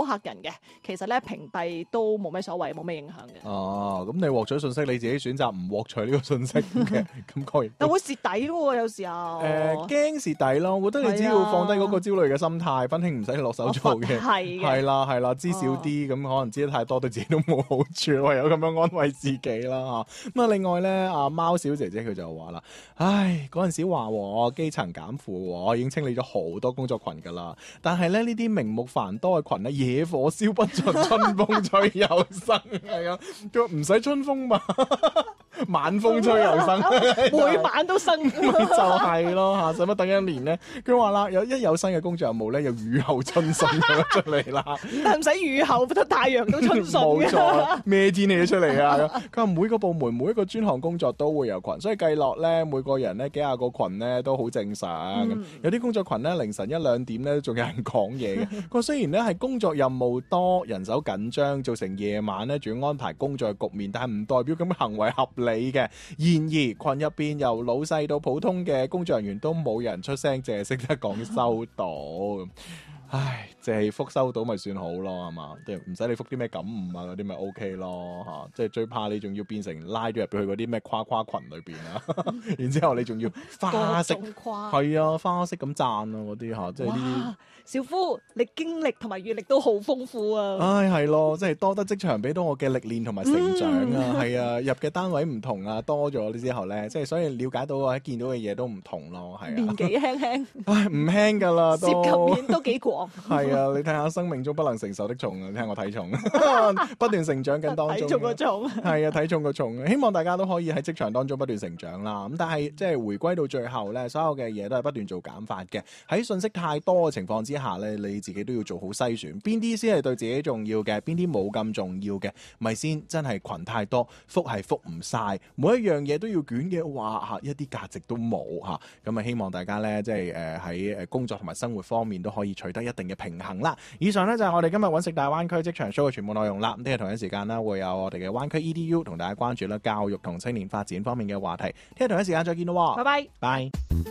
好嚇人嘅，其實咧屏蔽都冇咩所謂，冇咩影響嘅。 哦，咁你獲取信息，你自己選擇唔獲取呢個信息嘅，咁確但會蝕底嘅喎，有時候。 驚蝕底咯，我覺得你只要放低嗰個焦慮嘅心態，分輕唔使落手做嘅，係啦，知少啲，咁可能知得太多對自己都冇好處，唯有咁樣安慰自己啦嚇。咁啊，另外咧，阿貓小姐姐佢就話啦，唉，嗰陣時話我基層減負，我已經清理咗好多工作群㗎啦，但係咧呢啲名目繁多嘅群咧，野火燒不盡，春風吹又生，係啊，佢話唔使春風嘛，晚風吹又生， 每晚都生， 就係咯嚇，使乜等一年咧？佢話啦，有新嘅工作任務咧，又雨後春筍咁樣出嚟啦， 但唔使雨後，得太陽都春筍冇錯，咩天氣都出嚟啊！佢話每個部門每一個專項工作都會有群，所以計落咧，每個人咧幾廿個群咧都好正常。有啲工作群咧凌晨1-2點咧仲有人講嘢嘅。佢話雖然咧係工作任務多、人手緊張，造成夜晚咧仲要安排工作嘅局面，但係唔代表咁嘅行為合理嘅。然而群入邊由老細到普通嘅工作人員都冇人出聲，淨係識得講收到。唉，淨係覆收到咪算好咯，係嘛？唔使你覆啲咩感悟啊嗰啲咪 OK 咯嚇，即係最怕你仲要變成拉咗入去嗰啲咩誇誇群裏邊啊，然之後你仲要花式係啊花式咁讚啊嗰啲嚇，即係呢啲。 小夫，你經歷同埋閲歷都好豐富啊！ 唉，係咯，即係多得職場俾到我嘅歷練同埋成長啊，係啊，入嘅單位唔同啊，多咗之後咧，即係所以了解到或者見到嘅嘢都唔同咯，係啊。 年紀輕輕， 唉，唔輕㗎啦， 涉及面都幾廣。 係啊，你睇下生命中不能承受的重啊，你睇我體重，不斷成長緊當中。 體重個重。 係啊，體重個重。希望大家都可以喺職場當中不斷成長啦。咁但係即係回歸到最後咧，所有嘅嘢都係不斷做減法嘅。喺信息太多嘅情況之下咧，你自己都要做好篩選，邊啲先係對自己重要嘅，邊啲冇咁重要嘅，咪先真係群太多，覆係覆唔晒，每一樣嘢都要捲嘅話，一啲價值都冇嚇。咁啊，希望大家咧即係喺工作同埋生活方面都可以取得一定嘅平衡啦。以上呢，就係我哋今日揾食大灣區職場 show 嘅全部內容啦。咁聽日同一時間啦，會有我哋嘅灣區 EDU 同大家關注啦教育同青年發展方面嘅話題。聽日同一時間再見咯， 拜拜。 拜。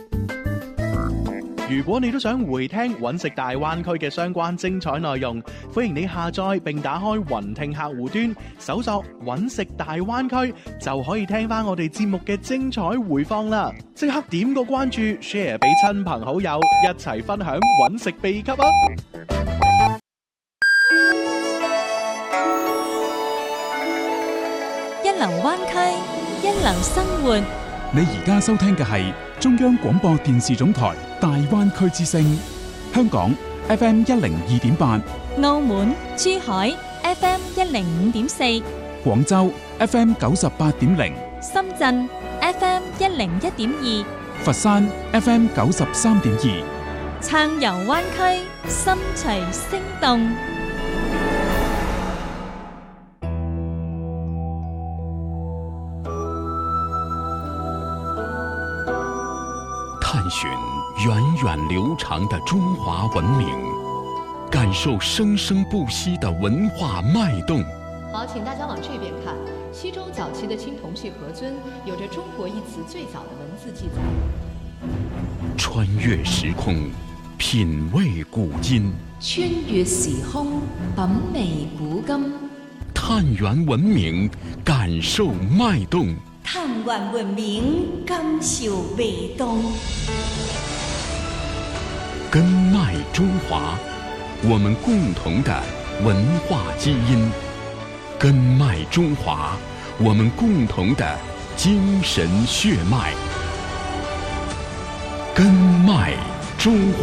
如果你都想回聽揾食大灣區嘅相關精彩內容，歡迎你下載並打開雲聽客戶端，搜索揾食大灣區，就可以聽翻我哋節目嘅精彩回放啦！即刻點個關注 ，share 俾親朋好友，一齊分享揾食秘笈啊！ 一流灣區，一流生活。 你而家收聽嘅係中央廣播電視總台大灣區之聲，香港 FM 102.8， 澳門、珠海 FM 105.4， 廣州 FM 98.0， 深圳 FM 101.2， 佛山 FM 93.2， 撐遊灣區，心隨聲動。 探寻源远流长的中华文明，感受生生不息的文化脉动。 好，请大家往这边看。西周早期的青铜器盒尊有着中国一词最早的文字记载。 穿越时空，品味古今。 穿越時空，品味古今。 探源文明，感受脉動。 探源文明，感受味動。 根脉中華，我們共同的文化基因。根脉中華，我們共同的精神血脈。根脉中華。